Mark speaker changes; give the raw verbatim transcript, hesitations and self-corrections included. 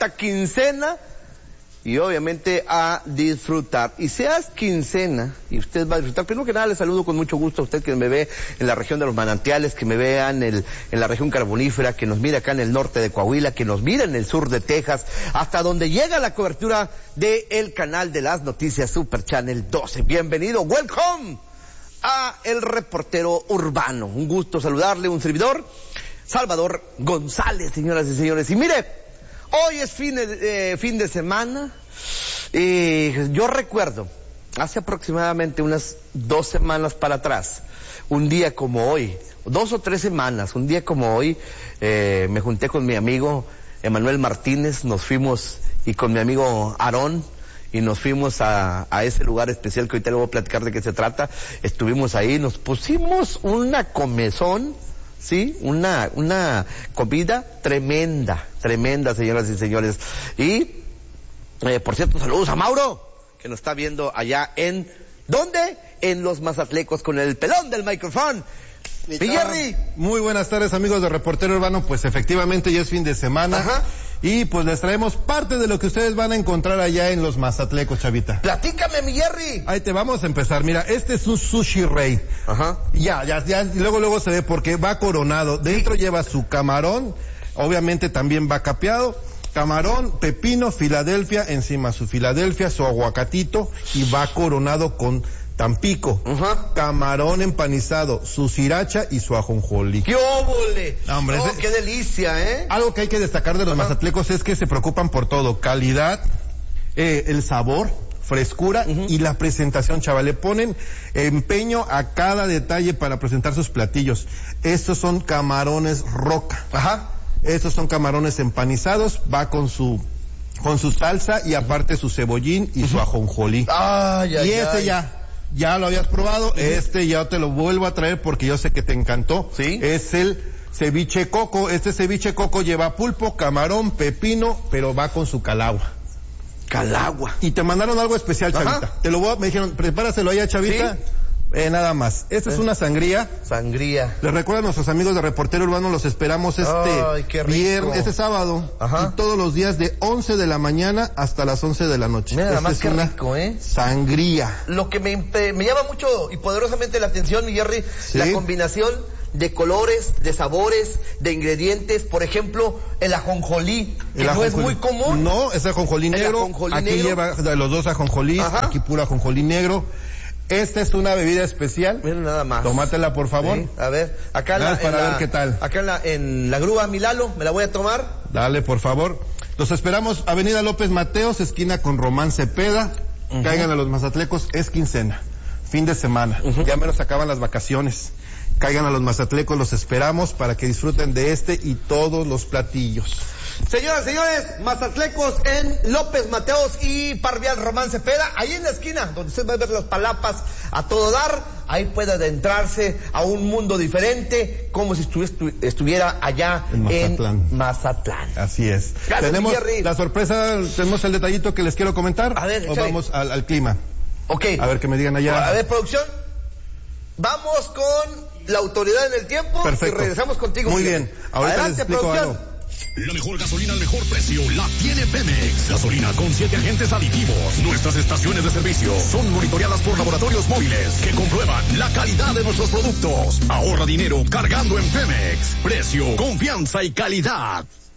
Speaker 1: esta quincena y obviamente a disfrutar. Y seas quincena y usted va a disfrutar. Primero que nada, le saludo con mucho gusto a usted que me ve en la región de los manantiales, que me vea en, el, en la región carbonífera, que nos mira acá en el norte de Coahuila, que nos mira en el sur de Texas, hasta donde llega la cobertura del canal de las noticias Super Channel doce. Bienvenido, welcome a El Reportero Urbano. Un gusto saludarle, un servidor, Salvador González, señoras y señores. Y mire, hoy es fin de, eh, fin de semana y yo recuerdo, hace aproximadamente unas dos semanas para atrás, un día como hoy, dos o tres semanas, un día como hoy, eh, me junté con mi amigo Emanuel Martínez, nos fuimos, y con mi amigo Aarón, y nos fuimos a, a ese lugar especial que ahorita le voy a platicar de qué se trata. Estuvimos ahí, nos pusimos una comezón, sí, una, una comida tremenda, tremenda, señoras y señores. Y, eh, por cierto, saludos a Mauro, que nos está viendo allá en, ¿dónde? En Los Mazatlecos, con el pelón del micrófono. Mi Jerry.
Speaker 2: Muy buenas tardes, amigos de Reportero Urbano. Pues efectivamente ya es fin de semana.
Speaker 1: Ajá.
Speaker 2: Y pues les traemos parte de lo que ustedes van a encontrar allá en Los Mazatlecos, chavita.
Speaker 1: Platícame, mi Jerry.
Speaker 2: Ahí te vamos a empezar. Mira, este es un sushi rey.
Speaker 1: Ajá.
Speaker 2: Ya, ya, ya, luego, luego se ve porque va coronado. Dentro lleva su camarón, obviamente también va capeado. Camarón, pepino, Filadelfia, encima su Filadelfia, su aguacatito, y va coronado con Tampico, uh-huh. Camarón empanizado, su sriracha y su ajonjolí.
Speaker 1: ¡Qué óvole!
Speaker 2: No, hombre,
Speaker 1: oh,
Speaker 2: ese,
Speaker 1: ¡qué delicia, eh!
Speaker 2: Algo que hay que destacar de los uh-huh. mazatlecos es que se preocupan por todo, calidad, eh, el sabor, frescura uh-huh. y la presentación, chaval. Le ponen empeño a cada detalle para presentar sus platillos. Estos son camarones roca. Ajá. Estos son camarones empanizados, va con su con su salsa y aparte su cebollín y uh-huh. su ajonjolí.
Speaker 1: Ay, ay,
Speaker 2: y este
Speaker 1: ay.
Speaker 2: ya Ya lo habías probado, uh-huh. este ya te lo vuelvo a traer porque yo sé que te encantó.
Speaker 1: ¿Sí?
Speaker 2: Es el ceviche coco. Este ceviche coco lleva pulpo, camarón, pepino, pero va con su calagua.
Speaker 1: Calagua.
Speaker 2: Y te mandaron algo especial, Chavita. Ajá. Te lo voy a, me dijeron, prepáraselo allá, Chavita. ¿Sí? Eh, nada más. Esta ¿Eh? es una sangría.
Speaker 1: Sangría.
Speaker 2: Les recuerdo a nuestros amigos de Reportero Urbano, los esperamos este
Speaker 1: Ay, qué rico.
Speaker 2: viernes, este sábado. Ajá. Y todos los días de once de la mañana hasta las once de la noche.
Speaker 1: Nada
Speaker 2: Esta
Speaker 1: más
Speaker 2: es
Speaker 1: que
Speaker 2: una
Speaker 1: rico, ¿eh?
Speaker 2: Sangría.
Speaker 1: Lo que me, me llama mucho y poderosamente la atención, mi Jerry, ¿sí? La combinación de colores, de sabores, de ingredientes. Por ejemplo, el ajonjolí, que el no ajonjolí. es muy común.
Speaker 2: No, es ajonjolí negro.
Speaker 1: Ajonjolí
Speaker 2: aquí
Speaker 1: negro.
Speaker 2: lleva los dos ajonjolís, aquí puro ajonjolí negro. Esta es una bebida especial.
Speaker 1: Miren nada más.
Speaker 2: Tómatela, por favor.
Speaker 1: Sí, a ver, acá en la,
Speaker 2: para
Speaker 1: en
Speaker 2: ver
Speaker 1: la,
Speaker 2: qué tal.
Speaker 1: Acá en la, en la grúa, mi Lalo, me la voy a tomar.
Speaker 2: Dale, por favor. Los esperamos, Avenida López Mateos, esquina con Román Cepeda. Uh-huh. Caigan a Los Mazatlecos, es quincena, fin de semana. Uh-huh. Ya menos acaban las vacaciones. Caigan a Los Mazatlecos, los esperamos para que disfruten de este y todos los platillos.
Speaker 1: Señoras, señores, Mazatlecos en López Mateos y Parvial Román Cepeda, ahí en la esquina, donde usted va a ver las palapas a todo dar, ahí puede adentrarse a un mundo diferente, como si estuviera allá en Mazatlán. En Mazatlán.
Speaker 2: Así es.
Speaker 1: Gracias,
Speaker 2: tenemos
Speaker 1: Jerry.
Speaker 2: la sorpresa, tenemos el detallito que les quiero comentar.
Speaker 1: A ver,
Speaker 2: o vamos al, al clima.
Speaker 1: Ok.
Speaker 2: A ver que me digan allá.
Speaker 1: A ver, producción. Vamos con la autoridad en el tiempo.
Speaker 2: Perfecto.
Speaker 1: Y regresamos contigo.
Speaker 2: Muy bien. Ahorita
Speaker 1: Adelante,
Speaker 2: les explico
Speaker 1: producción.
Speaker 2: algo.
Speaker 3: La mejor gasolina al mejor precio la tiene Pemex. Gasolina con siete agentes aditivos. Nuestras estaciones de servicio son monitoreadas por laboratorios móviles que comprueban la calidad de nuestros productos. Ahorra dinero cargando en Pemex. Precio, confianza y calidad.